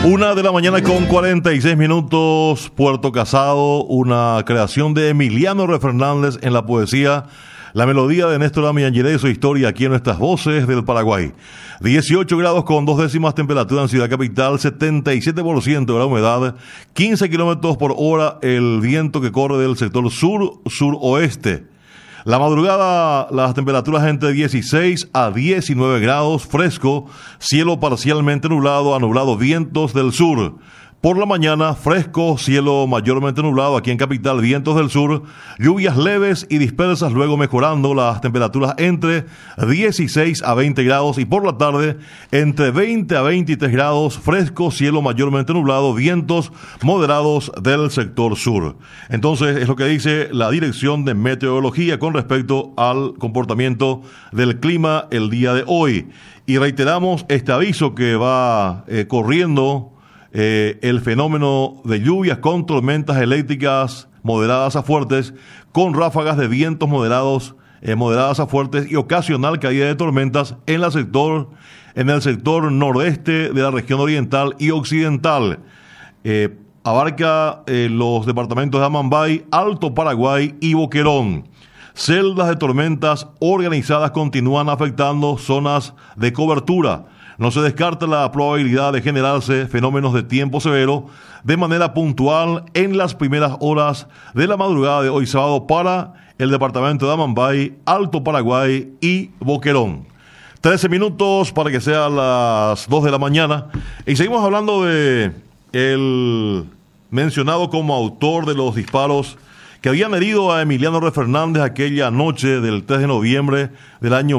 1:46 a.m, Puerto Casado, una creación de Emiliano R. Fernández en la poesía, la melodía de Néstor Amiangiré y su historia aquí en nuestras voces del Paraguay. 18 grados con 2 décimas temperatura en Ciudad Capital, 77% de la humedad, 15 kilómetros por hora el viento que corre del sector sur-suroeste. La madrugada, las temperaturas entre 16 a 19 grados, fresco, cielo parcialmente nublado a nublado, vientos del sur. Por la mañana, fresco, cielo mayormente nublado aquí en Capital, vientos del sur, lluvias leves y dispersas, luego mejorando las temperaturas entre 16 a 20 grados y por la tarde entre 20 a 23 grados, fresco, cielo mayormente nublado, vientos moderados del sector sur. Entonces, es lo que dice la Dirección de Meteorología con respecto al comportamiento del clima el día de hoy. Y reiteramos este aviso que va corriendo el fenómeno de lluvias con tormentas eléctricas moderadas a fuertes, con ráfagas de vientos moderadas a fuertes y ocasional caída de tormentas en el sector nordeste de la región oriental y occidental. Abarca los departamentos de Amambay, Alto Paraguay y Boquerón. Celdas de tormentas organizadas continúan afectando zonas de cobertura. No se descarta la probabilidad de generarse fenómenos de tiempo severo de manera puntual en las primeras horas de la madrugada de hoy sábado para el departamento de Amambay, Alto Paraguay y Boquerón. 13 minutos para que sean las 2 de la mañana. Y seguimos hablando de el mencionado como autor de los disparos que habían herido a Emiliano R. Fernández aquella noche del 3 de noviembre del año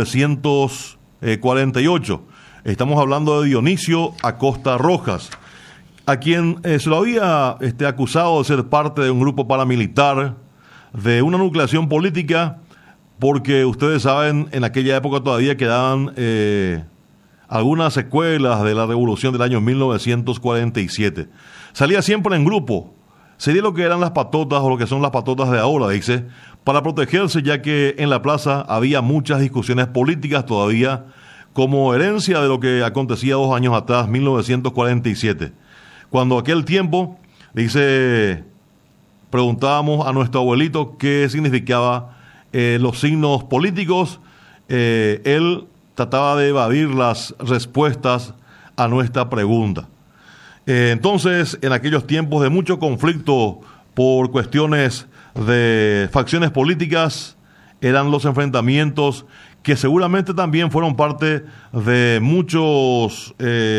1948. Estamos hablando de Dionisio Acosta Rojas, a quien se lo había acusado de ser parte de un grupo paramilitar, de una nucleación política, porque ustedes saben, en aquella época todavía quedaban algunas secuelas de la revolución del año 1947. Salía siempre en grupo, sería lo que eran las patotas o lo que son las patotas de ahora, dice, para protegerse, ya que en la plaza había muchas discusiones políticas todavía, como herencia de lo que acontecía 2 años atrás, 1947. Cuando aquel tiempo, dice, preguntábamos a nuestro abuelito qué significaba los signos políticos, él trataba de evadir las respuestas a nuestra pregunta. Entonces, en aquellos tiempos de mucho conflicto por cuestiones de facciones políticas, eran los enfrentamientos que seguramente también fueron parte de muchos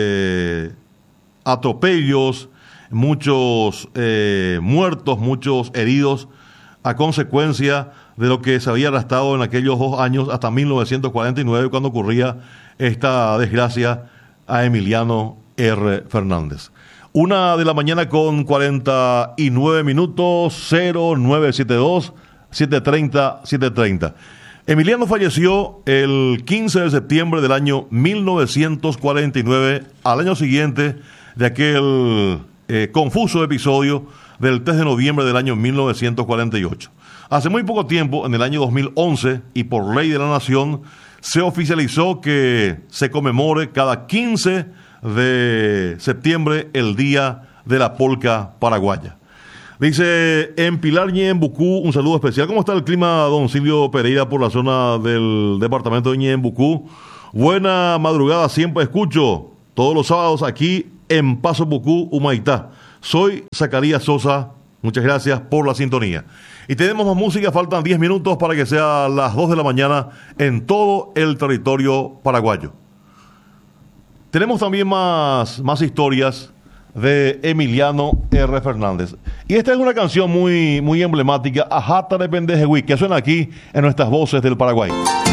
atropellos, muchos muertos, muchos heridos, a consecuencia de lo que se había arrastrado en aquellos 2 años hasta 1949, cuando ocurría esta desgracia a Emiliano R. Fernández. 1:49 0972 730. Emiliano falleció el 15 de septiembre del año 1949, al año siguiente de aquel confuso episodio del 3 de noviembre del año 1948. Hace muy poco tiempo, en el año 2011, y por ley de la Nación, se oficializó que se conmemore cada 15 de septiembre el Día de la Polca Paraguaya. Dice, en Pilar Ñembucú, un saludo especial. ¿Cómo está el clima, don Silvio Pereira, por la zona del departamento de Ñembucú? Buena madrugada, siempre escucho todos los sábados aquí en Paso Bucú, Humaitá. Soy Zacarías Sosa, muchas gracias por la sintonía. Y tenemos más música, faltan 10 minutos para que sea las 2 de la mañana en todo el territorio paraguayo. Tenemos también más historias de Emiliano R. Fernández. Y esta es una canción muy emblemática, Ajata de Pendejehui, que suena aquí en nuestras voces del Paraguay.